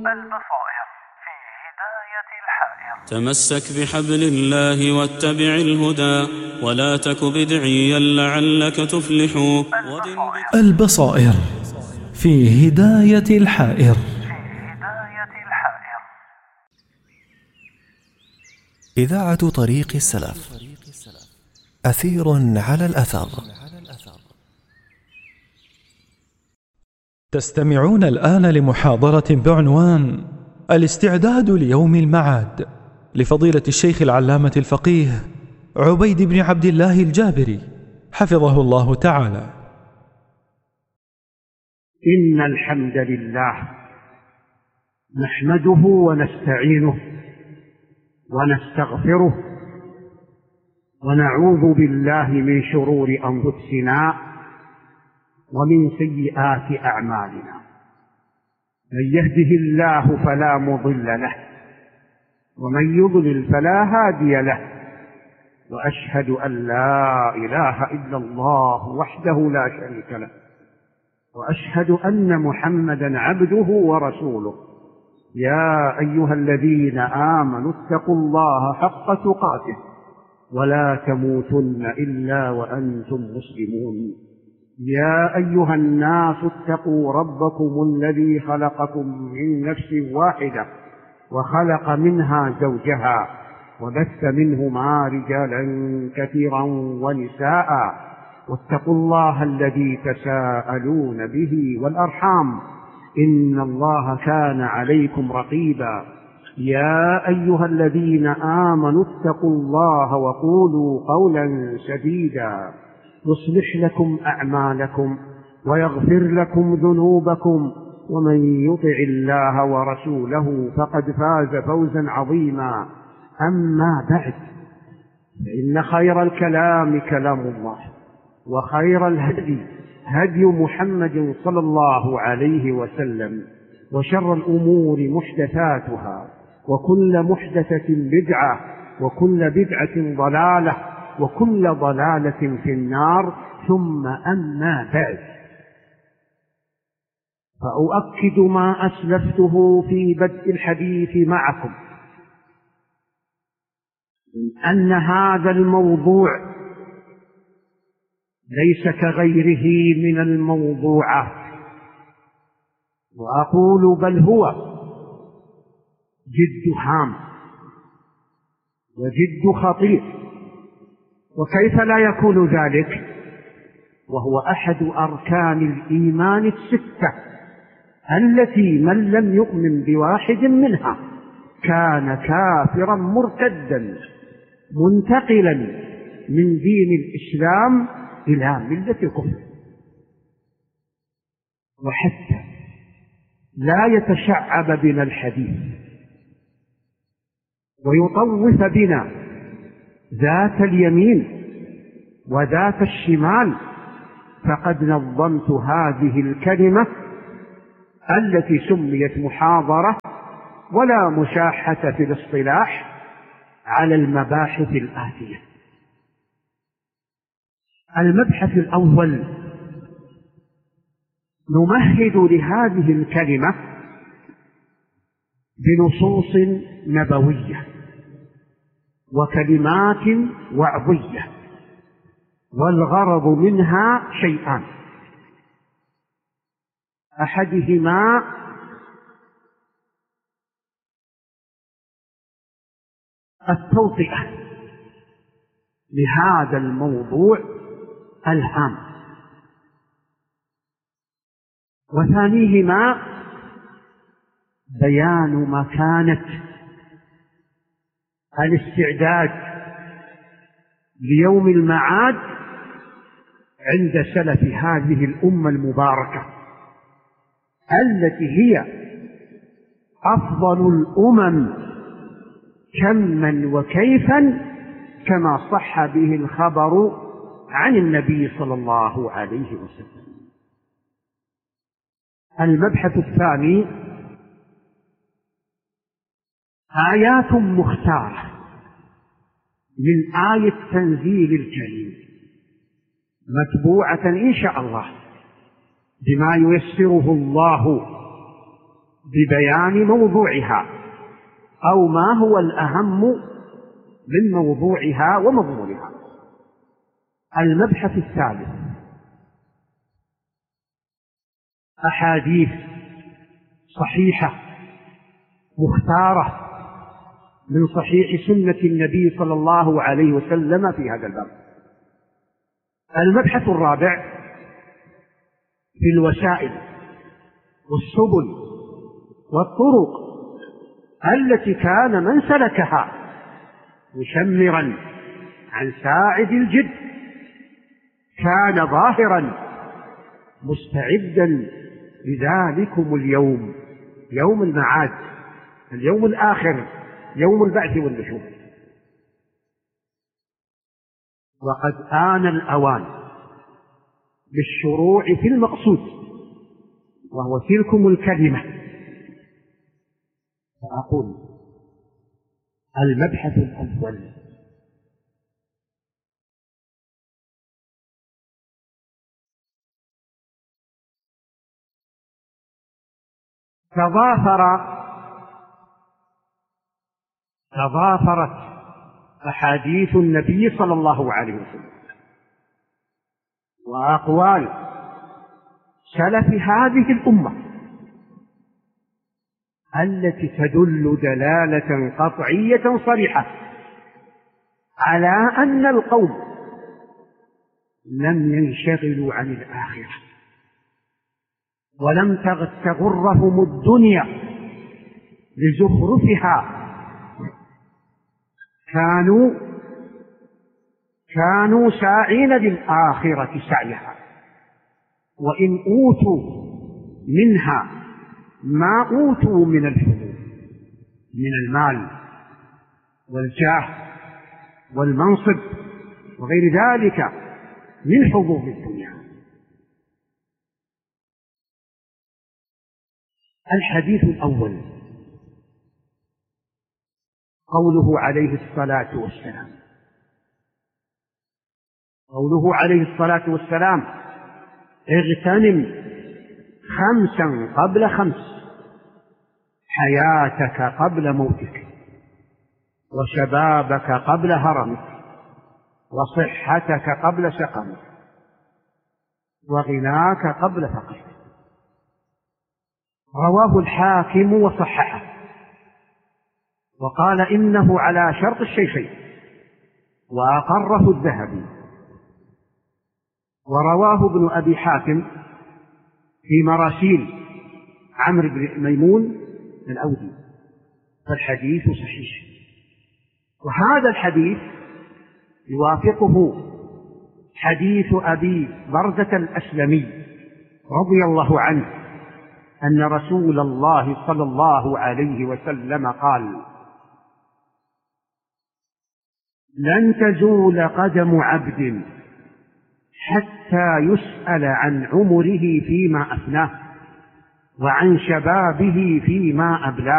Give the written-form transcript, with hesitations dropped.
البصائر في هداية الحائر. تمسك بحبل الله واتبع الهدى ولا تك بدعيا لعلك تفلح. البصائر في هداية الحائر. إذاعة طريق السلف، أثير على الأثر. تستمعون الآن لمحاضرة بعنوان الاستعداد ليوم المعاد لفضيلة الشيخ العلامة الفقيه عبيد بن عبد الله الجابري حفظه الله تعالى. إن الحمد لله نحمده ونستعينه ونستغفره ونعوذ بالله من شرور أنفسنا ومن سيئات أعمالنا. من يهده الله فلا مضل له ومن يضلل فلا هادي له، وأشهد أن لا إله إلا الله وحده لا شريك له، وأشهد أن محمدا عبده ورسوله. يا أيها الذين آمنوا اتقوا الله حق تقاته ولا تموتن إلا وأنتم مسلمون. يا أيها الناس اتقوا ربكم الذي خلقكم من نفس واحدة وخلق منها زوجها وبث منهما رجالا كثيرا ونساء، واتقوا الله الذي تساءلون به والأرحام إن الله كان عليكم رقيبا. يا أيها الذين آمنوا اتقوا الله وقولوا قولا سديدا يصلح لكم أعمالكم ويغفر لكم ذنوبكم، ومن يطع الله ورسوله فقد فاز فوزا عظيما. أما بعد، فإن خير الكلام كلام الله، وخير الهدي هدي محمد صلى الله عليه وسلم، وشر الأمور محدثاتها، وكل محدثة بدعة، وكل بدعة ضلالة، وكل ضلالة في النار. ثم أما بعد، فأؤكد ما أسلفته في بدء الحديث معكم أن هذا الموضوع ليس كغيره من الموضوعات، وأقول بل هو جد هام وجد خطير. وكيف لا يكون ذلك وهو أحد أركان الإيمان الستة التي من لم يؤمن بواحد منها كان كافرا مرتدا منتقلا من دين الإسلام إلى ملة الكفر. وحتى لا يتشعب بنا الحديث ويطوف بنا ذات اليمين وذات الشمال، فقد نظمت هذه الكلمة التي سميت محاضرة ولا مشاحة في الاصطلاح على المباحث الآتية. المبحث الأول، نمهد لهذه الكلمة بنصوص نبوية وكلمات وعظية، والغرض منها شيئان: أحدهما التوطئة لهذا الموضوع الهام، وثانيهما بيان مكانة الاستعداد ليوم المعاد عند سلف هذه الأمة المباركة التي هي أفضل الأمم كما وكيفا، كما صح به الخبر عن النبي صلى الله عليه وسلم. المبحث الثاني آيات مختارة من آية تنزيل الكريم متبوعة إن شاء الله بما ييسره الله ببيان موضوعها أو ما هو الأهم من موضوعها ومضمونها. المبحث الثالث: أحاديث صحيحة مختارة من صحيح سنة النبي صلى الله عليه وسلم في هذا الباب. المبحث الرابع: في الوسائل والسبل والطرق التي كان من سلكها مشمرا عن ساعد الجد، كان ظاهرا مستعدا لذلكم اليوم، يوم المعاد، اليوم الآخر، يوم البعث والنشور. وقد آن الأوان بالشروع في المقصود، وهو تلكم الكلمة. فأقول: المبحث الأول: تضافرت أحاديث النبي صلى الله عليه وسلم وأقوال سلف هذه الأمة التي تدل دلالة قطعية صريحة على أن القوم لم ينشغلوا عن الآخرة ولم تغرهم الدنيا لزخرفها، كانوا ساعين للآخرة سعيها، وإن أوتوا منها ما أوتوا من الحظوظ، من المال والجاه والمنصب وغير ذلك من حظوظ الدنيا. الحديث الأول: قوله عليه الصلاة والسلام: اغتنم 5 قبل 5، حياتك قبل موتك، وشبابك قبل هرمك، وصحتك قبل سقمك، وغناك قبل فقرك. رواه الحاكم وصححه، وقال إنه على شرط الشيخين، وأقره الذهبي. ورواه ابن أبي حاتم في مراسيل عمرو بن ميمون الأودي، فالحديث صحيح. وهذا الحديث يوافقه حديث أبي برزة الأسلمي رضي الله عنه أن رسول الله صلى الله عليه وسلم قال: لن تزول قدم عبد حتى يسأل عن عمره فيما أفناه، وعن شبابه فيما أبلاه.